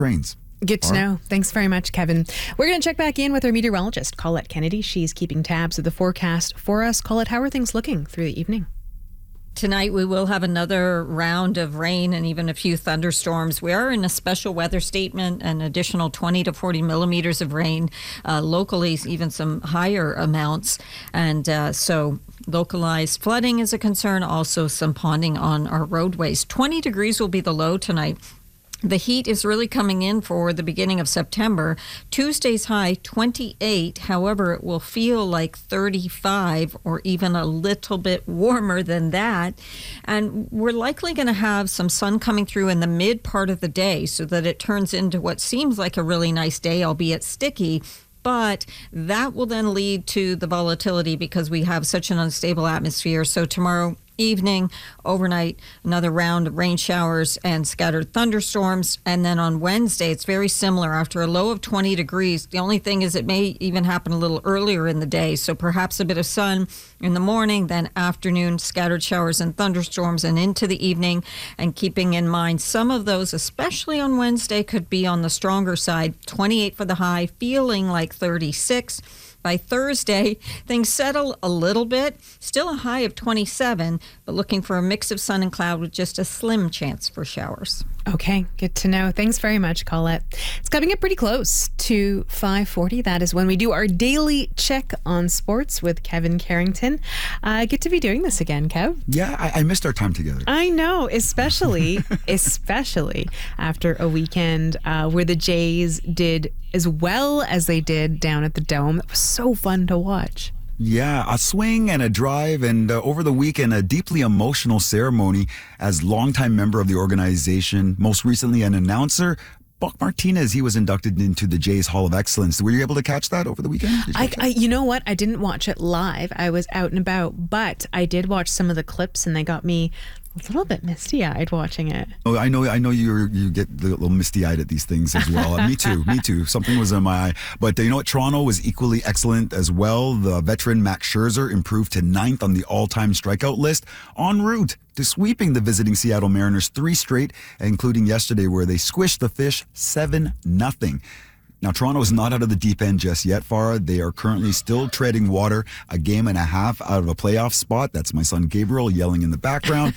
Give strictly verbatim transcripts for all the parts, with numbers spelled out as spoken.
rains. Good to know. Thanks very much, Kevin. We're going to check back in with our meteorologist, Colette Kennedy. She's keeping tabs of the forecast for us. Colette, how are things looking through the evening? Tonight we will have another round of rain and even a few thunderstorms. We are in a special weather statement, an additional twenty to forty millimeters of rain, uh, locally even some higher amounts. And uh, so localized flooding is a concern, also some ponding on our roadways. twenty degrees will be the low tonight. The heat is really coming in for the beginning of September. Tuesday's high, twenty-eight. However, it will feel like thirty-five or even a little bit warmer than that. And we're likely going to have some sun coming through in the mid part of the day so that it turns into what seems like a really nice day, albeit sticky. But that will then lead to the volatility because we have such an unstable atmosphere. So tomorrow evening, overnight, another round of rain showers and scattered thunderstorms. And then on Wednesday, it's very similar. After a low of twenty degrees, the only thing is it may even happen a little earlier in the day. So perhaps a bit of sun in the morning, then afternoon, scattered showers and thunderstorms, and into the evening. And keeping in mind, some of those, especially on Wednesday, could be on the stronger side. twenty-eight for the high, feeling like thirty-six. By Thursday, things settle a little bit. Still a high of twenty-seven, but looking for a mix of sun and cloud with just a slim chance for showers. Okay, good to know. Thanks very much, Colette. It's coming up pretty close to five forty. That is when we do our daily check on sports with Kevin Carrington. I uh, get to be doing this again, Kev. Yeah, I, I missed our time together. I know, especially, especially after a weekend uh, where the Jays did as well as they did down at the Dome. It was so fun to watch. Yeah, a swing and a drive, and uh, over the weekend, a deeply emotional ceremony as longtime member of the organization, most recently an announcer. Buck Martinez, he was inducted into the Jays Hall of Excellence. Were you able to catch that over the weekend? You, I, I, you know what? I didn't watch it live. I was out and about, but I did watch some of the clips, and they got me a little bit misty-eyed watching it. Oh, I know, I know you you get the little misty-eyed at these things as well. Uh, me too, me too. Something was in my eye. But uh, you know what? Toronto was equally excellent as well. The veteran Max Scherzer improved to ninth on the all-time strikeout list, en route to sweeping the visiting Seattle Mariners three straight, including yesterday where they squished the Fish seven nothing. Now, Toronto is not out of the deep end just yet, Farah. They are currently still treading water, a game and a half out of a playoff spot. That's my son Gabriel yelling in the background.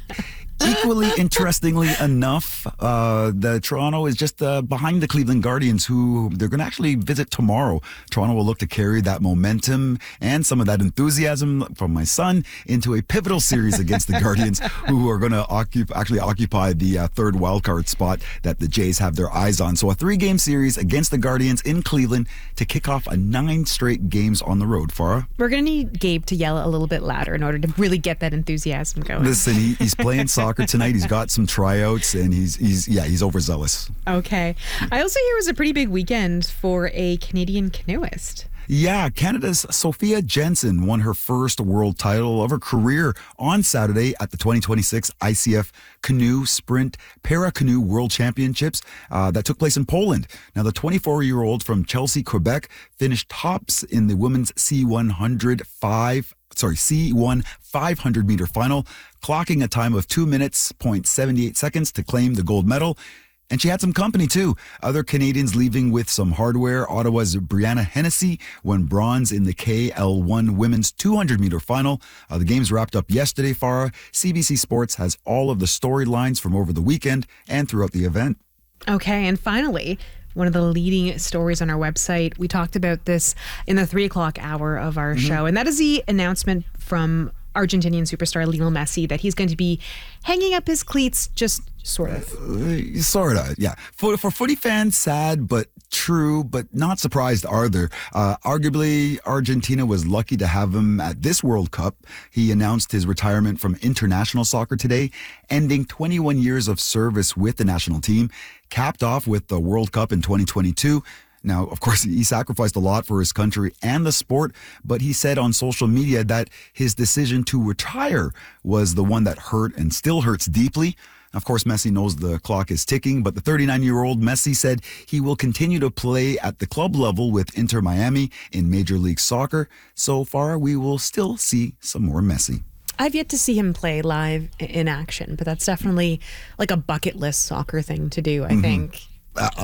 Equally interestingly enough, uh, the Toronto is just uh, behind the Cleveland Guardians, who they're going to actually visit tomorrow. Toronto will look to carry that momentum and some of that enthusiasm from my son into a pivotal series against the Guardians, who are going to occup- actually occupy the uh, third wildcard spot that the Jays have their eyes on. So a three-game series against the Guardians in Cleveland to kick off a nine straight games on the road. Farah? We're going to need Gabe to yell a little bit louder in order to really get that enthusiasm going. Listen, he, he's playing soccer tonight. He's got some tryouts, and he's he's yeah he's overzealous. Okay. I also hear it was a pretty big weekend for a Canadian canoeist. Yeah, Canada's Sophia Jensen won her first world title of her career on Saturday at the twenty twenty-six I C F Canoe Sprint Para Canoe World Championships uh, that took place in Poland. Now, the twenty-four-year-old from Chelsea, Quebec, finished tops in the women's C one hundred five. Sorry, C one five hundred meter final, clocking a time of two minutes, point seven eight seconds to claim the gold medal. And she had some company, too. Other Canadians leaving with some hardware. Ottawa's Brianna Hennessy won bronze in the K L one women's two hundred meter final. Uh, the games wrapped up yesterday, Farah. C B C Sports has all of the storylines from over the weekend and throughout the event. Okay, and finally, one of the leading stories on our website. We talked about this in the three o'clock hour of our mm-hmm. show, and that is the announcement from Argentinian superstar Lionel Messi that he's going to be hanging up his cleats, just sort of. Uh, sort of, yeah. For, for footy fans, sad but true, but not surprised either. Uh, arguably, Argentina was lucky to have him at this World Cup. He announced his retirement from international soccer today, ending twenty-one years of service with the national team, capped off with the World Cup in twenty twenty-two. Now, of course, he sacrificed a lot for his country and the sport, but he said on social media that his decision to retire was the one that hurt and still hurts deeply. Of course, Messi knows the clock is ticking, but the thirty-nine-year-old Messi said he will continue to play at the club level with Inter Miami in Major League Soccer. So far, we will still see some more Messi. I've yet to see him play live in action, but that's definitely like a bucket list soccer thing to do, I mm-hmm. think. uh,